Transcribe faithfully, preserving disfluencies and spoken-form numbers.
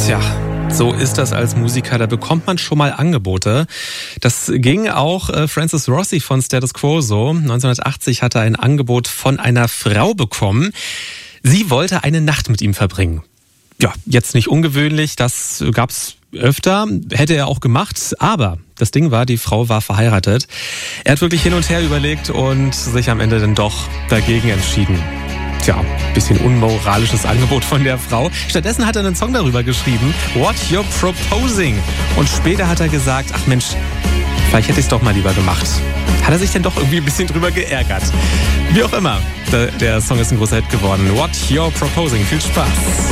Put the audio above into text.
Tja, so ist das als Musiker, da bekommt man schon mal Angebote. Das ging auch äh, Francis Rossi von Status Quo so. neunzehnhundertachtzig hat er ein Angebot von einer Frau bekommen. Sie wollte eine Nacht mit ihm verbringen. Ja, jetzt nicht ungewöhnlich, das gab's öfter, hätte er auch gemacht, aber das Ding war, die Frau war verheiratet. Er hat wirklich hin und her überlegt und sich am Ende dann doch dagegen entschieden. Tja, bisschen unmoralisches Angebot von der Frau. Stattdessen hat er einen Song darüber geschrieben, What You're Proposing. Und später hat er gesagt, ach Mensch, vielleicht hätte ich es doch mal lieber gemacht. Hat er sich denn doch irgendwie ein bisschen drüber geärgert. Wie auch immer, der, der Song ist ein großer Hit geworden. What You're Proposing. Viel Spaß.